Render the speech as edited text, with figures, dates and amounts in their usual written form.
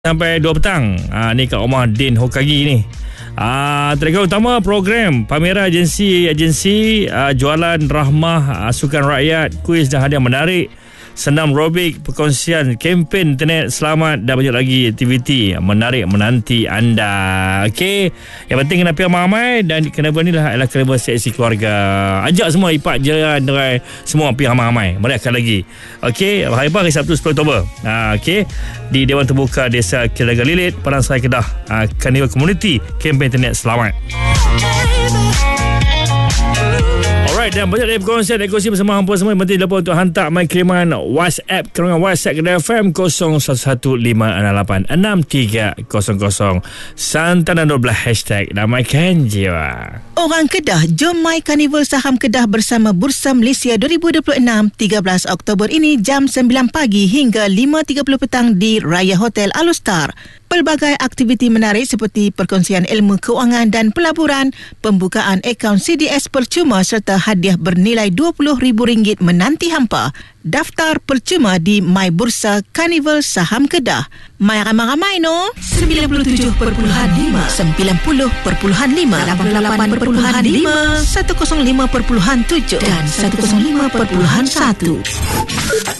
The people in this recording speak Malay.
sampai 2 petang. Ni kat rumah Din Hokagi ni. Tarikan utama program pameran agensi jualan rahmah sukan rakyat, kuis dan hadiah menarik, senam robik, perkongsian kempen internet selamat dan banyak lagi aktiviti menarik menanti anda. Okey, yang penting kena pergi ramai dan kena bernilah adalah kena berseksi keluarga. Ajak semua ipar jiran semua pergi ramai-ramai. Meriahkan lagi. Okey, hari Sabtu 10 Oktober. Okey, di Dewan Terbuka Desa Kilaga Lilit, Paransai Kedah. Carnival Community kempen internet selamat. Alright, dan banyak dari perkongsian ekosi bersama hampa semua. Yang penting lupa untuk hantar my kiriman WhatsApp ke WhatsApp Kedah FM 0115686300. Santana 12 hashtag Damaikan Jiwa. Orang Kedah, jom My Carnival Saham Kedah bersama Bursa Malaysia 2026 13 Oktober ini jam 9 pagi hingga 5.30 petang di Raya Hotel Alustar. Pelbagai aktiviti menarik seperti perkongsian ilmu keuangan dan pelaburan, pembukaan akaun CDS percuma serta hadiah bernilai RM20,000 menanti hampa. Daftar percuma di My Bursa Carnival Saham Kedah. Mai ramai-ramai no. 97.5, 90.5, 88.5, 105.7 dan 105.1.